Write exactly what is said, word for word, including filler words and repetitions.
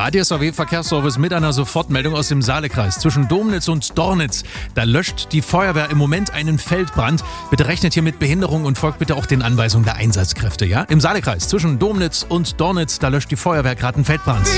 A D S A W-Verkehrsservice mit einer Sofortmeldung aus dem Saalekreis. Zwischen Domnitz und Dornitz, da löscht die Feuerwehr im Moment einen Feldbrand. Bitte rechnet hier mit Behinderung und folgt bitte auch den Anweisungen der Einsatzkräfte. Ja? Im Saalekreis zwischen Domnitz und Dornitz, da löscht die Feuerwehr gerade einen Feldbrand.